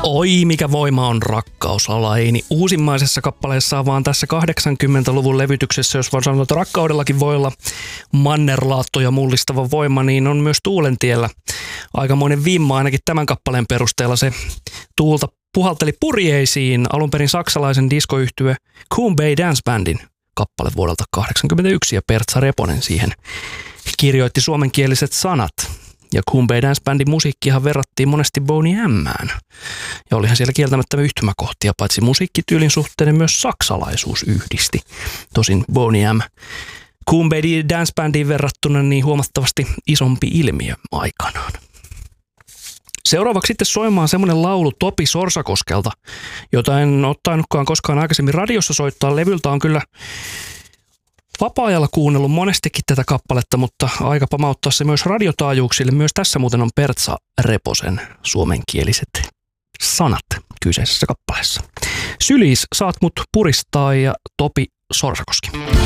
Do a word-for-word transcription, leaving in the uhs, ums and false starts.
Oi, mikä voima on rakkausalaini. Uusimmaisessa kappaleessa vaan tässä kahdeksankymmentäluvun levytyksessä, jos vaan sanotaan, että rakkaudellakin voi olla mannerlaattoja mullistava voima, niin on myös Tuulentiellä aikamoinen vimma, ainakin tämän kappaleen perusteella. Se tuulta puhalteli purjeisiin alun perin saksalaisen diskoyhtye Coon Bay Dance Bandin kappale vuodelta kahdeksankymmentäyksi, ja Pertsa Reponen siihen kirjoitti suomenkieliset sanat. Ja Coon Bay Dance Bandin musiikkihan verrattiin monesti Boney M:ään. Ja olihan siellä kieltämättä yhtymäkohtia, paitsi musiikkityylin suhteen myös saksalaisuus yhdisti. Tosin Boney M Coon Bay Dance Bandiin verrattuna niin huomattavasti isompi ilmiö aikanaan. Seuraavaksi sitten soimaan semmoinen laulu Topi Sorsakoskelta, jota en ole tainnutkaan koskaan aikaisemmin radiossa soittaa. Levyltä on kyllä vapaa-ajalla kuunnellut monestikin tätä kappaletta, mutta aika pamauttaa se myös radiotaajuuksille. Myös tässä muuten on Pertsa Reposen suomenkieliset sanat kyseisessä kappaleessa. Syliis, saat mut puristaa, ja Topi Sorsakoski.